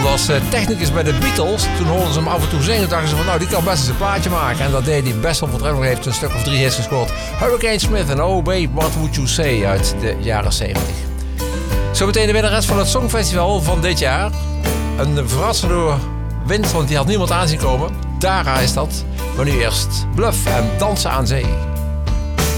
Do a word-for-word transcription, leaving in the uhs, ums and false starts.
was uh, technicus bij de Beatles. Toen hoorden ze hem af en toe zingen. Dachten ze van, nou, die kan best eens een plaatje maken. En dat deed hij best wel voortreffelijk. Heeft een stuk of drie hits gescoord. Hurricane Smith en Oh Babe, What Would You Say uit de jaren zeventig. Zometeen de winnares van het Songfestival van dit jaar. Een verrassende winst, want die had niemand aanzien komen. Dara is dat. Maar nu eerst Bluff en Dansen aan Zee.